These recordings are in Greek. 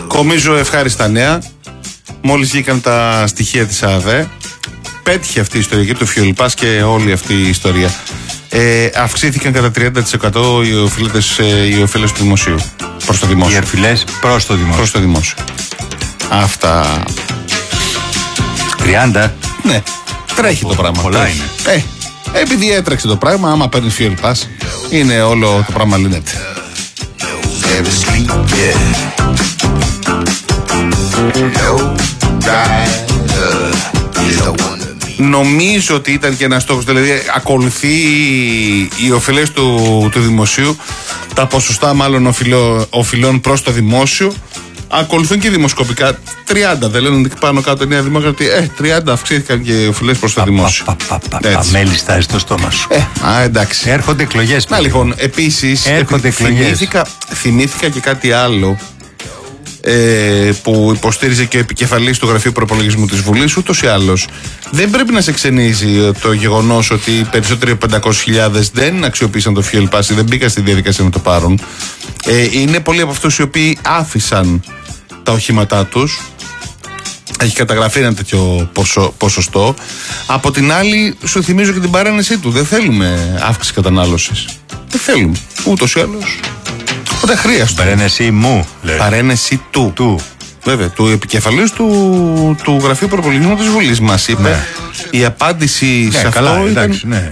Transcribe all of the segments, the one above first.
Κομίζω ευχάριστα νέα. Μόλις βγήκαν τα στοιχεία της ΑΔΕ, πέτυχε αυτή η ιστορία και του Φιολιπάς και όλη αυτή η ιστορία. Αυξήθηκαν κατά 30% οι οφείλες του δημοσίου. Προς το δημόσιο. Οι οφείλες προς το δημόσιο. Προς το δημόσιο. Αυτά. 30. Ναι, τρέχει το πράγμα. Πολλά είναι. Επειδή έτρεξε το πράγμα, άμα παίρνει Φιολιπάς, είναι όλο το πράγμα λύνεται. Νομίζω ότι ήταν και ένας στόχος, δηλαδή ακολουθεί οι οφειλές του δημοσίου, τα ποσοστά μάλλον οφειλών προς το δημόσιο, ακολουθούν και δημοσκοπικά. 30 δεν λένε πάνω κάτω η Νέα Δημοκρατία. 30 αυξήθηκαν και οι οφειλές προς το δημόσιο. Μέλη στάζει το στόμα σου. Εντάξει. Έρχονται εκλογές. Να λοιπόν, επίσης θυμήθηκα και κάτι άλλο που υποστήριζε και ο επικεφαλής του Γραφείου Προπολογισμού της Βουλής. Ούτως ή άλλως δεν πρέπει να σε ξενίζει το γεγονός ότι οι περισσότεροι από 500.000 δεν αξιοποίησαν το Fuel Pass, δεν μπήκαν στη διαδικασία να το πάρουν. Είναι πολλοί από αυτούς οι οποίοι άφησαν τα οχήματά τους. Έχει καταγραφεί ένα τέτοιο ποσοστό. Από την άλλη, σου θυμίζω και την παρένεσή του. Δεν θέλουμε αύξηση κατανάλωσης. Δεν θέλουμε. Ούτως ή άλλως. Όταν χρειάζεται. Παρένεση μου, λέει. Παρένεση του. Βέβαια, του επικεφαλής του Γραφείου Προπολογισμού της Βουλής μας είπε. Ναι. Η απάντηση σε αυτό ήταν. Εντάξει, ναι.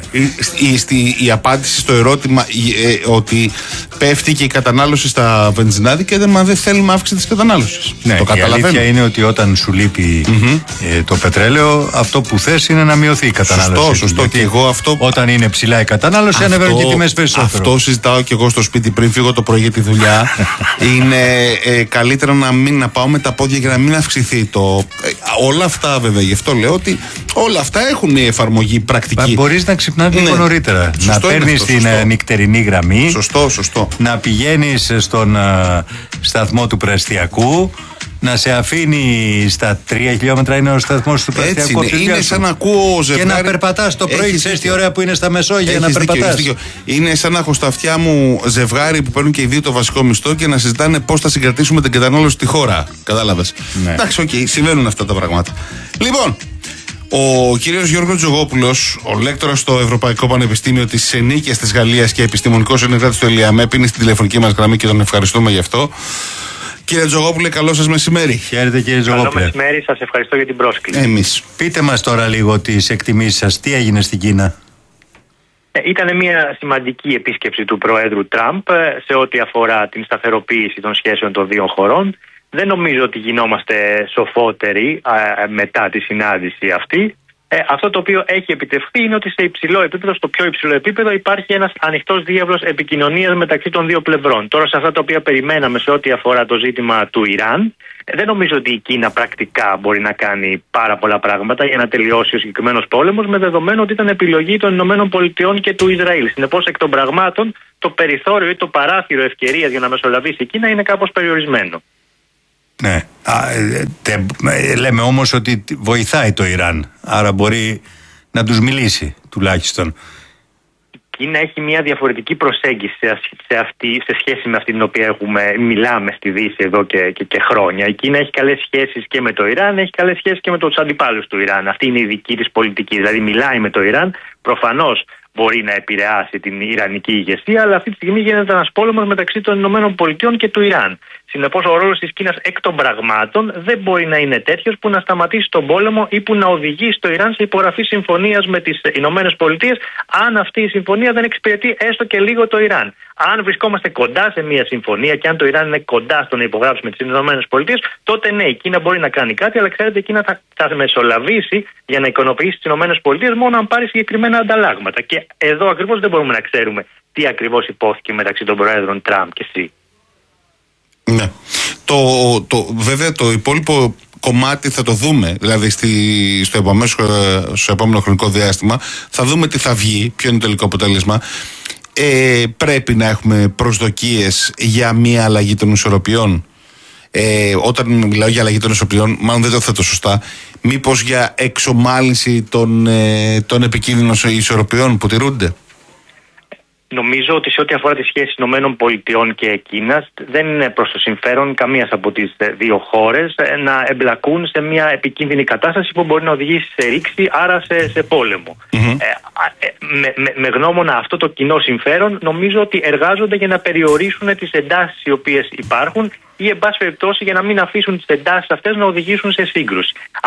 Η απάντηση στο ερώτημα ότι πέφτει και η κατανάλωση στα βενζινάδικα ήταν μα δεν θέλουμε αύξηση της κατανάλωσης. Ναι, το καταλαβαίνω. Η αλήθεια είναι ότι όταν σου λείπει το πετρέλαιο, αυτό που θες είναι να μειωθεί η κατανάλωση. Σωστό. Και εγώ αυτό. Όταν είναι ψηλά η κατανάλωση, ανεβαίνουν και οι τιμές περισσότερο. Αυτό συζητάω και εγώ στο σπίτι πριν φύγω το πρωί για τη δουλειά. Είναι καλύτερα να πάω με τα πόδια για να μην αυξηθεί το. Όλα αυτά βέβαια, γι' αυτό λέω ότι όλα αυτά έχουν μια εφαρμογή πρακτική. Μπορείς να ξυπνάς λίγο νωρίτερα. Να παίρνεις την νυχτερινή γραμμή. Σωστό. Να πηγαίνεις στον σταθμό του Πρεστιακού. Να σε αφήνει στα 3 χιλιόμετρα είναι ο σταθμός του Πρεστιακού. Είναι σαν να ακούω ζευγάρι. Και να περπατάς το πρωί. Ξέρεις τι ωραία που είναι στα Μεσόγεια να περπατάς. Είναι σαν να έχω στα αυτιά μου ζευγάρι που παίρνουν και οι δύο το βασικό μισθό και να συζητάνε πώς θα συγκρατήσουμε την κατανάλωση στη χώρα. Κατάλαβες. Ναι. Εντάξει, συμβαίνουν αυτά τα πράγματα. Λοιπόν, ο κύριος Γιώργος Τζογόπουλος, ο λέκτορας στο Ευρωπαϊκό Πανεπιστήμιο της Νίκαιας της Γαλλίας και επιστημονικός συνεργάτης του ΕΛΙΑΜΕΠ, είναι στην τηλεφωνική μας γραμμή και τον ευχαριστούμε γι' αυτό. Κύριε Τζογόπουλε, καλό σας μεσημέρι. Χαίρετε κύριε Τζογόπουλε. Καλό μεσημέρι, σας ευχαριστώ για την πρόσκληση. Εμείς. Πείτε μας τώρα λίγο τις εκτιμήσεις σας. Τι έγινε στην Κίνα? Ήταν μια σημαντική επίσκεψη του Προέδρου Τραμπ σε ό,τι αφορά την σταθεροποίηση των σχέσεων των δύο χωρών. Δεν νομίζω ότι γινόμαστε σοφότεροι μετά τη συνάντηση αυτή. Αυτό το οποίο έχει επιτευχθεί είναι ότι σε υψηλό επίπεδο, στο πιο υψηλό επίπεδο, υπάρχει ένας ανοιχτός διάβλος επικοινωνίας μεταξύ των δύο πλευρών. Τώρα, σε αυτά τα οποία περιμέναμε σε ό,τι αφορά το ζήτημα του Ιράν, δεν νομίζω ότι η Κίνα πρακτικά μπορεί να κάνει πάρα πολλά πράγματα για να τελειώσει ο συγκεκριμένος πόλεμος, με δεδομένο ότι ήταν επιλογή των ΗΠΑ και του Ισραήλ. Συνεπώς, εκ των πραγμάτων, το περιθώριο ή το παράθυρο ευκαιρίας για να μεσολαβήσει η Κίνα είναι κάπως περιορισμένο. Ναι. Λέμε όμως ότι βοηθάει το Ιράν, άρα μπορεί να τους μιλήσει τουλάχιστον. Η Κίνα έχει μια διαφορετική προσέγγιση σε σχέση με αυτή την οποία μιλάμε στη Δύση εδώ και χρόνια. Η Κίνα έχει καλές σχέσεις και με το Ιράν, έχει καλές σχέσεις και με τους αντιπάλους του Ιράν. Αυτή είναι η δική της πολιτική, δηλαδή μιλάει με το Ιράν, προφανώς μπορεί να επηρεάσει την ιρανική ηγεσία, αλλά αυτή τη στιγμή γίνεται ένας πόλεμος μεταξύ των ΗΠΑ και του Ιράν. Συνεπώς, ο ρόλος της Κίνας εκ των πραγμάτων δεν μπορεί να είναι τέτοιος που να σταματήσει τον πόλεμο ή που να οδηγήσει το Ιράν σε υπογραφή συμφωνίας με τις ΗΠΑ, αν αυτή η συμφωνία δεν εξυπηρετεί έστω και λίγο το Ιράν. Αν βρισκόμαστε κοντά σε μια συμφωνία και αν το Ιράν είναι κοντά στο να υπογράψει με τις ΗΠΑ, τότε ναι, η Κίνα μπορεί να κάνει κάτι, αλλά ξέρετε, η Κίνα θα μεσολαβήσει για να ικανοποιήσει τις ΗΠΑ μόνο αν πάρει συγκεκριμένα ανταλλάγματα. Και εδώ ακριβώς δεν μπορούμε να ξέρουμε τι ακριβώς υπόθηκε μεταξύ των Προέδρων Τραμπ και Σι. Ναι. Βέβαια το υπόλοιπο κομμάτι θα το δούμε, δηλαδή στο επόμενο χρονικό διάστημα θα δούμε τι θα βγει, ποιο είναι το τελικό αποτέλεσμα. Πρέπει να έχουμε προσδοκίες για μια αλλαγή των ισορροπιών. Όταν μιλάω για αλλαγή των ισορροπιών, μάλλον δεν το θέτω σωστά, μήπως για εξομάλυνση των επικίνδυνων ισορροπιών που τηρούνται? Νομίζω ότι σε ό,τι αφορά τις σχέσεις ΗΠΑ και Κίνας, δεν είναι προς το συμφέρον καμίας από τις δύο χώρες να εμπλακούν σε μια επικίνδυνη κατάσταση που μπορεί να οδηγήσει σε ρήξη, άρα σε πόλεμο. Με γνώμονα αυτό το κοινό συμφέρον, νομίζω ότι εργάζονται για να περιορίσουν τις εντάσεις οι οποίες υπάρχουν ή, εν πάση περιπτώσει, για να μην αφήσουν τις εντάσεις αυτές να οδηγήσουν σε σύγκρουση.